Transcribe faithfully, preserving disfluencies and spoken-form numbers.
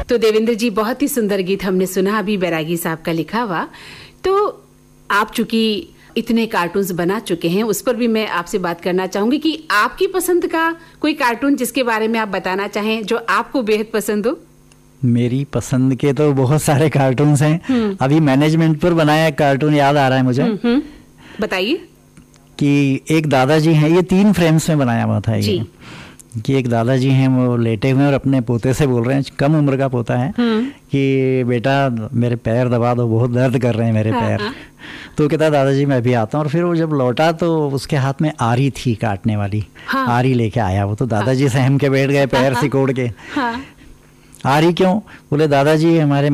तो देवेंद्र जी, बहुत ही सुंदर गीत हमने सुना अभी बैरागी साहब का लिखा हुआ। तो आप चूंकि इतने कार्टून्स बना चुके हैं, उस पर भी मैं आपसे बात करना चाहूंगी कि आपकी पसंद का कोई कार्टून जिसके बारे में आप बताना चाहें, जो आपको बेहद पसंद हो। मेरी पसंद के तो बहुत सारे कार्टून्स हैं। अभी मैनेजमेंट पर बनाया एक कार्टून याद आ रहा है मुझे। बताइए। कि एक दादाजी हैं, ये तीन फ्रेम्स में बनाया हुआ था ये, कि एक दादाजी हैं वो लेटे हुए और अपने पोते से बोल रहे हैं, कम उम्र का पोता है, कि बेटा मेरे पैर दबा दो, बहुत दर्द कर रहे हैं मेरे पैर। तो कहता दादाजी मैं भी आता हूँ। और फिर वो जब लौटा तो उसके हाथ में आरी थी काटने वाली, आरी लेके आया वो। तो दादाजी सहम के बैठ गए पैर सिकोड़ के। आरी क्यों? बोले दादाजी हमारे